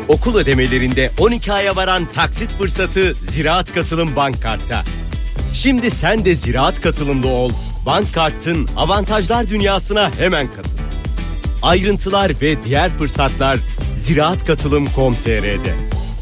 Okul ödemelerinde 12 aya varan taksit fırsatı Ziraat Katılım Bank Kart'ta. Şimdi sen de Ziraat Katılımlı ol. Bank Kart'ın avantajlar dünyasına hemen katıl. Ayrıntılar ve diğer fırsatlar ziraatkatılım.com.tr'de.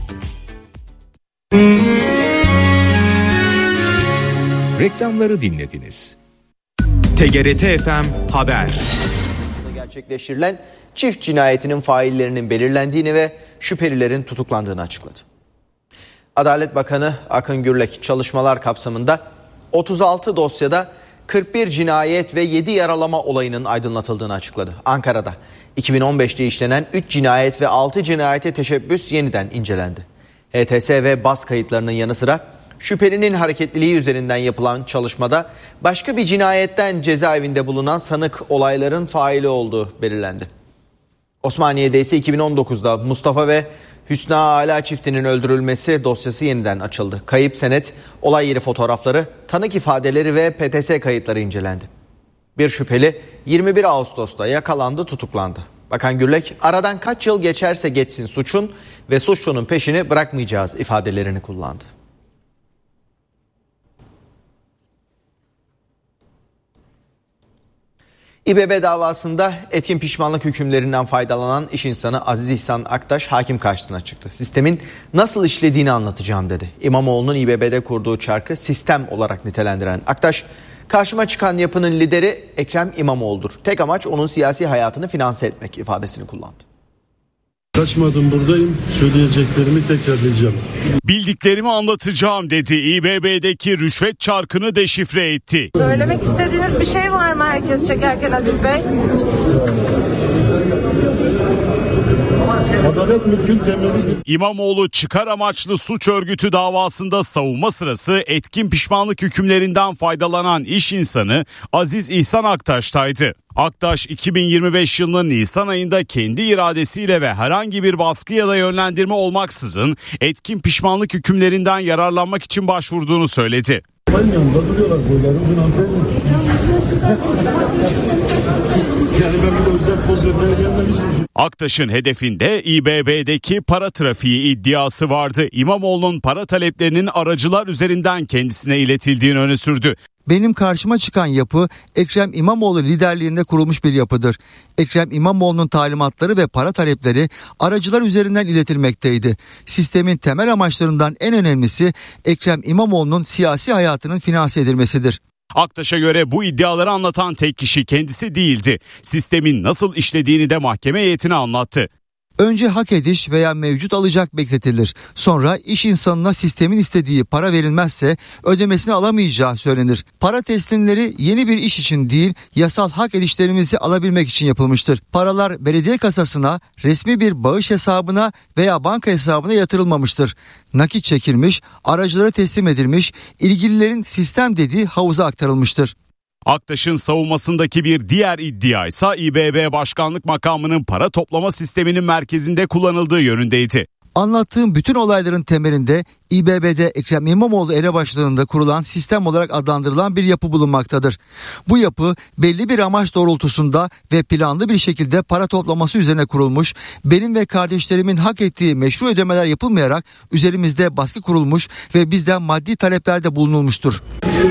Reklamları dinlediniz. TGRT FM Haber. Gerçekleştirilen çift cinayetinin faillerinin belirlendiğini ve şüphelilerin tutuklandığını açıkladı. Adalet Bakanı Akın Gürlek çalışmalar kapsamında 36 dosyada 41 cinayet ve 7 yaralama olayının aydınlatıldığını açıkladı. Ankara'da 2015'te işlenen 3 cinayet ve 6 cinayete teşebbüs yeniden incelendi. HTS ve bas kayıtlarının yanı sıra şüphelinin hareketliliği üzerinden yapılan çalışmada başka bir cinayetten cezaevinde bulunan sanık olayların faili olduğu belirlendi. Osmaniye'de ise 2019'da Mustafa ve Hüsna Ala çiftinin öldürülmesi dosyası yeniden açıldı. Kayıp senet, olay yeri fotoğrafları, tanık ifadeleri ve PTS kayıtları incelendi. Bir şüpheli 21 Ağustos'ta yakalandı, tutuklandı. Bakan Gürlek, aradan kaç yıl geçerse geçsin suçun ve suçlunun peşini bırakmayacağız ifadelerini kullandı. İBB davasında etkin pişmanlık hükümlerinden faydalanan iş insanı Aziz İhsan Aktaş hakim karşısına çıktı. Sistemin nasıl işlediğini anlatacağım dedi. İmamoğlu'nun İBB'de kurduğu çarkı sistem olarak nitelendiren Aktaş, karşıma çıkan yapının lideri Ekrem İmamoğlu'dur. Tek amaç onun siyasi hayatını finanse etmek ifadesini kullandı. Kaçmadım, buradayım. Söyleyeceklerimi tekrarlayacağım. Bildiklerimi anlatacağım dedi. İBB'deki rüşvet çarkını deşifre etti. Söylemek istediğiniz bir şey var mı herkes çekerken Aziz Bey? Adalet mülkün temelidir. İmamoğlu çıkar amaçlı suç örgütü davasında savunma sırası etkin pişmanlık hükümlerinden faydalanan iş insanı Aziz İhsan Aktaş'taydı. Aktaş 2025 yılının Nisan ayında kendi iradesiyle ve herhangi bir baskı ya da yönlendirme olmaksızın etkin pişmanlık hükümlerinden yararlanmak için başvurduğunu söyledi. Benim yanımda duruyorlar boyları uzun hanımefendi. Yani ben bir özel poz vermeye gelmemişim. Aktaş'ın hedefinde İBB'deki para trafiği iddiası vardı. İmamoğlu'nun para taleplerinin aracılar üzerinden kendisine iletildiğini öne sürdü. Benim karşıma çıkan yapı Ekrem İmamoğlu liderliğinde kurulmuş bir yapıdır. Ekrem İmamoğlu'nun talimatları ve para talepleri aracılar üzerinden iletilmekteydi. Sistemin temel amaçlarından en önemlisi Ekrem İmamoğlu'nun siyasi hayatının finanse edilmesidir. Aktaş'a göre bu iddiaları anlatan tek kişi kendisi değildi. Sistemin nasıl işlediğini de mahkeme heyetine anlattı. Önce hak ediş veya mevcut alacak bekletilir. Sonra iş insanına sistemin istediği para verilmezse ödemesini alamayacağı söylenir. Para teslimleri yeni bir iş için değil, yasal hak edişlerimizi alabilmek için yapılmıştır. Paralar belediye kasasına, resmi bir bağış hesabına veya banka hesabına yatırılmamıştır. Nakit çekilmiş, aracılara teslim edilmiş, ilgililerin sistem dediği havuza aktarılmıştır. Aktaş'ın savunmasındaki bir diğer iddia ise İBB başkanlık makamının para toplama sisteminin merkezinde kullanıldığı yönündeydi. Anlattığım bütün olayların temelinde İBB'de Ekrem İmamoğlu elebaşlığında kurulan sistem olarak adlandırılan bir yapı bulunmaktadır. Bu yapı belli bir amaç doğrultusunda ve planlı bir şekilde para toplaması üzerine kurulmuş, benim ve kardeşlerimin hak ettiği meşru ödemeler yapılmayarak üzerimizde baskı kurulmuş ve bizden maddi taleplerde bulunulmuştur.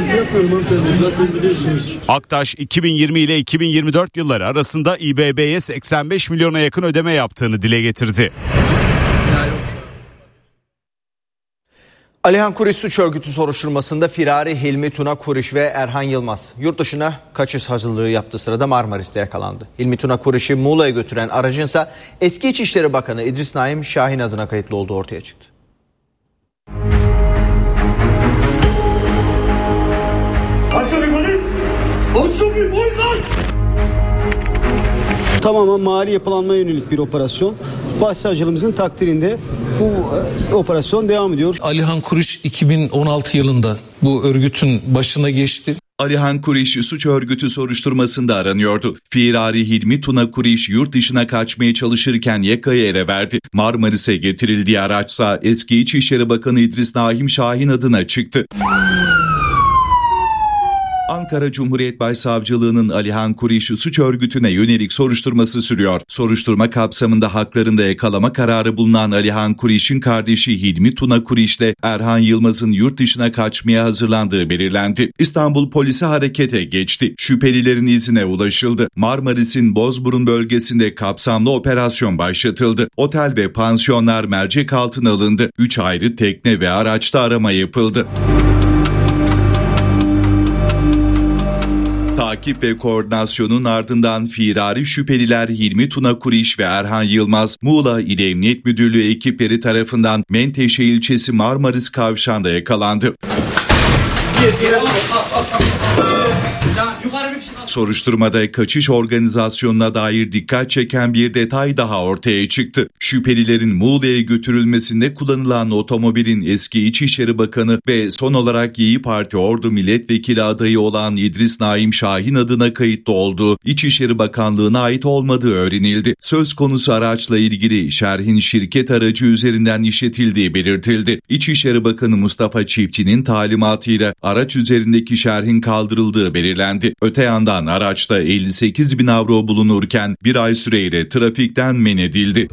Aktaş 2020 ile 2024 yılları arasında İBB'ye 85 milyona yakın ödeme yaptığını dile getirdi. Alihan Kuriş suç örgütü soruşturmasında firari Hilmi Tuna Kuriş ve Erhan Yılmaz yurt dışına kaçış hazırlığı yaptığı sırada Marmaris'te yakalandı. Hilmi Tuna Kuriş'i Muğla'ya götüren aracınsa eski İçişleri Bakanı İdris Naim Şahin adına kayıtlı olduğu ortaya çıktı. Tamamen mali yapılanmaya yönelik bir operasyon. Başsavcılığımızın takdirinde bu operasyon devam ediyor. Alihan Kuriş 2016 yılında bu örgütün başına geçti. Alihan Kuriş suç örgütü soruşturmasında aranıyordu. Firari Hilmi Tuna Kuriş yurt dışına kaçmaya çalışırken yakayı ele verdi. Marmaris'e getirildiği araçsa eski İçişleri Bakanı İdris Naim Şahin adına çıktı. Ankara Cumhuriyet Başsavcılığı'nın Alihan Kuriş suç örgütüne yönelik soruşturması sürüyor. Soruşturma kapsamında haklarında yakalama kararı bulunan Alihan Kuriş'in kardeşi Hilmi Tuna Kuriş'le Erhan Yılmaz'ın yurt dışına kaçmaya hazırlandığı belirlendi. İstanbul polisi harekete geçti. Şüphelilerin izine ulaşıldı. Marmaris'in Bozburun bölgesinde kapsamlı operasyon başlatıldı. Otel ve pansiyonlar mercek altına alındı. 3 ayrı tekne ve araçta arama yapıldı. Takip ve koordinasyonun ardından firari şüpheliler Hilmi Tuna Kuriş ve Erhan Yılmaz, Muğla İl Emniyet Müdürlüğü ekipleri tarafından Menteşe ilçesi Marmaris kavşağında yakalandı. Soruşturmada kaçış organizasyonuna dair dikkat çeken bir detay daha ortaya çıktı. Şüphelilerin Muğla'ya götürülmesinde kullanılan otomobilin eski İçişleri Bakanı ve son olarak İYİ Parti Ordu Milletvekili adayı olan İdris Naim Şahin adına kayıtlı olduğu, İçişleri Bakanlığı'na ait olmadığı öğrenildi. Söz konusu araçla ilgili şerhin şirket aracı üzerinden işletildiği belirtildi. İçişleri Bakanı Mustafa Çiftçi'nin talimatıyla araç üzerindeki şerhin kaldırıldığı belirlendi. Öte yandan araçta 58.000 avro bulunurken bir ay süreyle trafikten men edildi.